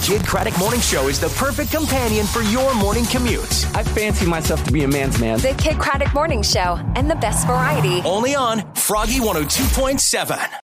Kid Craddock Morning Show is the perfect companion for your morning commute. I fancy myself to be a man's man. The Kid Craddock Morning Show and the best variety. Only on Froggy 102.7.